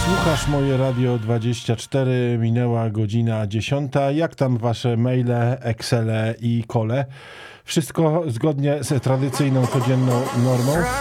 Słuchasz moje Radio 24, minęła godzina 10. Jak tam wasze maile, Excele i kole? Wszystko zgodnie z tradycyjną, codzienną normą?